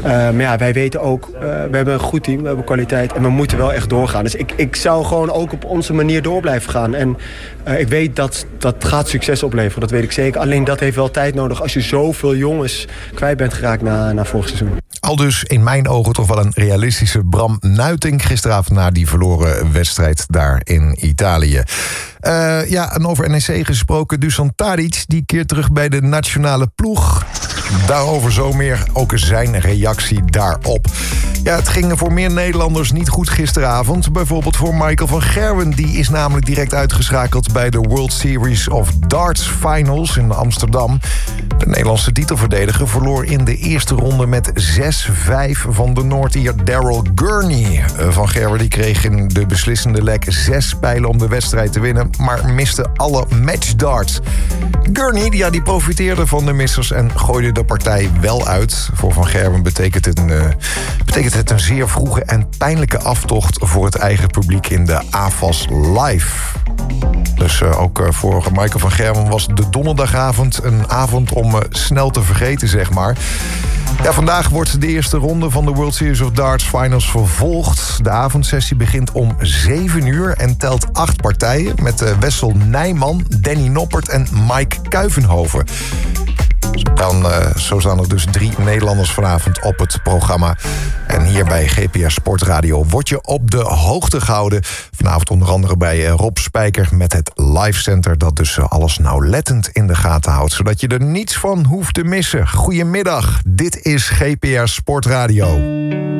Maar ja, wij weten ook, we hebben een goed team, we hebben kwaliteit en we moeten wel echt doorgaan. Dus ik zou gewoon ook op onze manier door blijven gaan. En ik weet dat gaat succes opleveren, dat weet ik zeker. Alleen dat heeft wel tijd nodig als je zoveel jongens kwijt bent geraakt na vorig seizoen. Al dus in mijn ogen toch wel een realistische Bram Nuiting gisteravond na die verloren wedstrijd daar in Italië. En over NEC gesproken, Dusan Tadic die keert terug bij de nationale ploeg. Daarover zo meer, ook zijn reactie daarop. Ja, het ging voor meer Nederlanders niet goed gisteravond. Bijvoorbeeld voor Michael van Gerwen. Die is namelijk direct uitgeschakeld bij de World Series of Darts Finals in Amsterdam. De Nederlandse titelverdediger verloor in de eerste ronde met 6-5 van de Noord-Ier Daryl Gurney. Van Gerwen die kreeg in de beslissende leg 6 pijlen om de wedstrijd te winnen, maar miste alle matchdarts. Gurney die profiteerde van de missers en gooide de partij wel uit. Voor Van Gerwen betekent het een zeer vroege en pijnlijke aftocht voor het eigen publiek in de AFAS Live. Dus ook voor Michael van Gerwen was de donderdagavond een avond om snel te vergeten, zeg maar. Ja, vandaag wordt de eerste ronde van de World Series of Darts Finals vervolgd. De avondsessie begint om 7 uur en telt 8 partijen met Wessel Nijman, Danny Noppert en Mike Kuivenhoven. Zo staan er dus 3 Nederlanders vanavond op het programma. En hier bij GPR Sportradio word je op de hoogte gehouden. Vanavond onder andere bij Rob Spijker met het Live Center, dat dus alles nauwlettend in de gaten houdt, zodat je er niets van hoeft te missen. Goedemiddag, dit is GPR Sportradio.